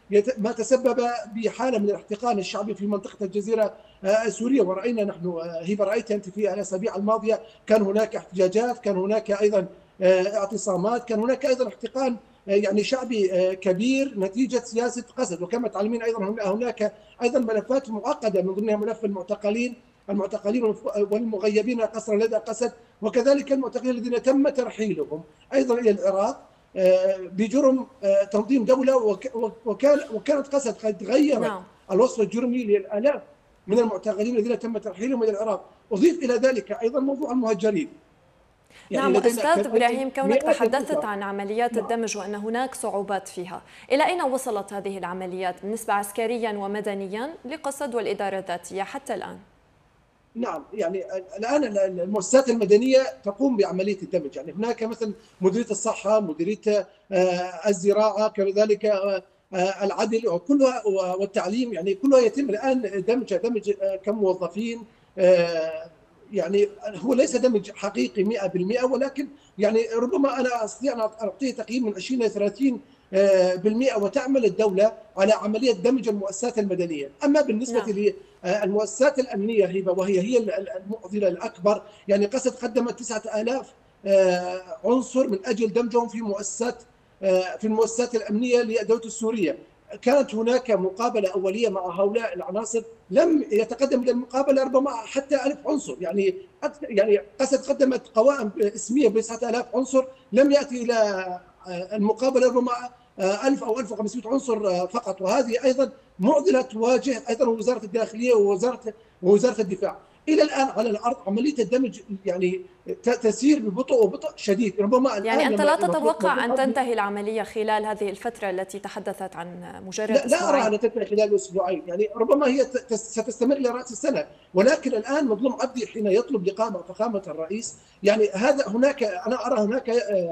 ما تسبب بحالة من الاحتقان الشعبي في منطقة الجزيرة السورية. ورأينا نحن، هبة، رأيت أنت في الأسابيع الماضية كان هناك احتجاجات، كان هناك أيضا اعتصامات، كان هناك أيضا احتقان يعني شعبي كبير نتيجة سياسة قسد. وكما تعلمين أيضا هناك أيضا ملفات معقدة، من ضمنها ملف المعتقلين والمغيبين قسرا لدى قسد، وكذلك المعتقلين الذين تم ترحيلهم أيضا إلى العراق بجرم تنظيم دولة. وكانت قسد قد غيرت نعم. الوصف الجرمي للآلاف من المعتقلين الذين تم ترحيلهم إلى العراق. أضيف إلى ذلك أيضا موضوع المهجرين. يعني نعم لدينا أستاذ كان إبراهيم، كونك مئات تحدثت الأسر. عن عمليات نعم. الدمج وأن هناك صعوبات فيها، إلى أين وصلت هذه العمليات بالنسبة عسكريا ومدنيا لقسد والإدارة الذاتية حتى الآن؟ نعم، يعني الآن المؤسسات المدنية تقوم بعملية الدمج. يعني هناك مثلا مديرية الصحة، مديرية الزراعة، كذلك العدل وكلها، والتعليم، يعني كلها يتم الآن دمج كموظفين. يعني هو ليس دمج حقيقي 100%، ولكن يعني ربما أنا أستطيع أن أعطيه تقييم من 20 إلى 30%. وتعمل الدولة على عملية دمج المؤسسات المدنية. أما نعم. بالنسبة المؤسسات الأمنية هبة، وهي المعضلة الأكبر، يعني قسد قدمت 9000 عنصر من أجل دمجهم في المؤسسات الأمنية للدولة السورية. كانت هناك مقابلة أولية مع هؤلاء العناصر، لم يتقدم إلى المقابلة ربما حتى 1000 عنصر. يعني قسد قدمت قوائم اسمية ب 9000 عنصر، لم يأتي إلى المقابلة ربما 1000 أو 1500 عنصر فقط. وهذه أيضا معضلة تواجه أيضا وزارة الداخلية ووزارة الدفاع. إلى الآن على الأرض عملية الدمج يعني تسير وبطء شديد. ربما يعني الآن أنت لما لا مطلوب تتوقع أن عبده. تنتهي العملية خلال هذه الفترة التي تحدثت عن مجرد لا أرى أسبوعين؟ أن تنتهي خلال أسبوعين، يعني ربما هي ستستمر إلى رأس السنة. ولكن الآن مظلوم عبدي حين يطلب لقاء مع فخامة الرئيس، يعني أنا أرى هناك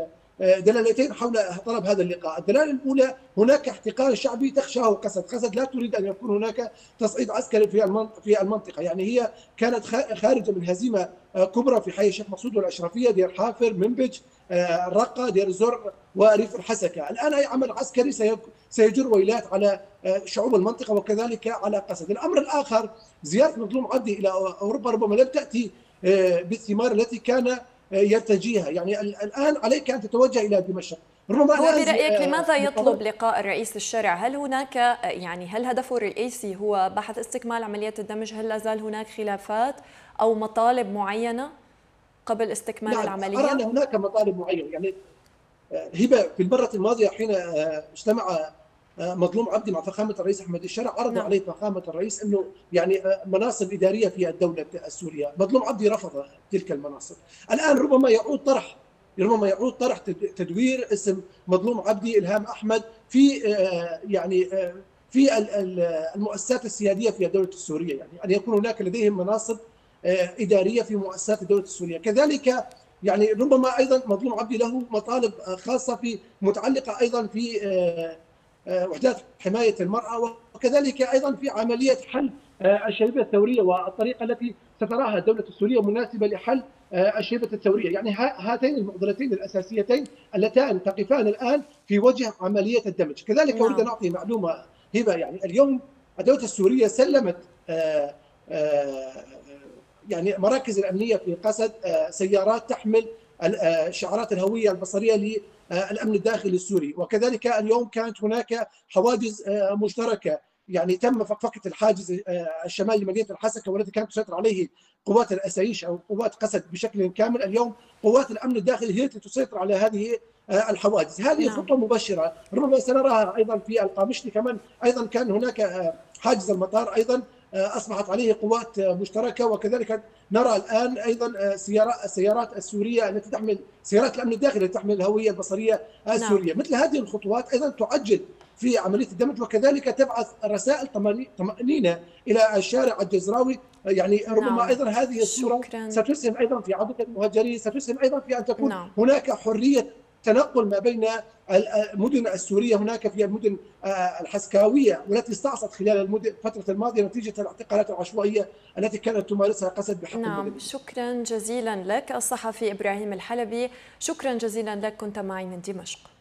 دلالتين حول طلب هذا اللقاء. الدلاله الاولى، هناك احتقان شعبي تخشاه قسد لا تريد ان يكون هناك تصعيد عسكري في المنطقه. يعني هي كانت خارجه من هزيمه كبرى في حي الشيخ مقصود والاشرفيه، دير حافر، منبج، الرقه، دير الزر، وريف الحسكه. الان اي عمل عسكري سيجر ويلات على شعوب المنطقه وكذلك على قسد. الامر الاخر، زياره مظلوم عبدي الى اوروبا ربما لم تاتي بالثمار التي كان يرتجيها. يعني الآن عليك أن تتوجه إلى دمشق. ربما هو الآن برأيك لماذا يطلب لقاء الرئيس للشارع؟ هل هناك يعني هل هدفه الرئيسي هو بحث استكمال عملية الدمج؟ هل لا زال هناك خلافات أو مطالب معينة قبل استكمال نعم، أرى أن العملية؟ هناك مطالب معينة. يعني هبة، في المرة الماضية حين اجتمع مظلوم عبدي مع فخامة الرئيس أحمد الشرع، عرض نعم. عليه فخامة الرئيس أنه يعني مناصب إدارية في الدولة السورية. مظلوم عبدي رفض تلك المناصب. الآن ربما يعود طرح تدوير اسم مظلوم عبدي، إلهام أحمد، في يعني في المؤسسات السيادية في الدولة السورية، يعني أن يكون هناك لديهم مناصب إدارية في مؤسسات الدولة السورية. كذلك يعني ربما ايضا مظلوم عبدي له مطالب خاصه متعلقه ايضا في وحدات حمايه المراه، وكذلك ايضا في عمليه حل الشيبه الثوريه والطريقه التي ستراها الدوله السوريه مناسبه لحل الشيبه الثوريه. يعني هاتين المعضلتين الاساسيتين اللتان تقفان الان في وجه عمليه الدمج. كذلك اريد ان نعم. اعطي معلومه هبه، يعني اليوم الدوله السوريه سلمت يعني مراكز الامنيه في قسد سيارات تحمل شعارات الهويه البصريه للامن الداخلي السوري. وكذلك اليوم كانت هناك حواجز مشتركه، يعني تم فكفكه الحاجز الشمالي لمدينه الحسكه والذي كانت تسيطر عليه قوات الاسايش او قوات قسد بشكل كامل. اليوم قوات الامن الداخلي هي التي تسيطر على هذه الحواجز. هذه نعم. خطوه مبشره، ربما سنراها ايضا في القامشلي كمان. ايضا كان هناك حاجز المطار ايضا اصبحت عليه قوات مشتركه. وكذلك نرى الان ايضا السيارات السوريه التي تحمل سيارات الامن الداخلي التي تحمل الهويه البصريه نعم. السوريه. مثل هذه الخطوات ايضا تعجل في عمليه الدمج، وكذلك تبعث رسائل طمانينه الى الشارع الجزراوي. يعني ربما نعم. ايضا هذه الصوره شكرا. ستسهم ايضا في عوده المهاجرين، ستسهم ايضا في ان تكون نعم. هناك حريه تنقل ما بين المدن السوريه. هناك في المدن الحسكاويه والتي استعصت خلال الفتره الماضيه نتيجه الاعتقالات العشوائيه التي كانت تمارسها قسد بحق نعم. المدنيين. شكرا جزيلا لك الصحفي إبراهيم الحلبي، شكرا جزيلا لك، كنت معي من دمشق.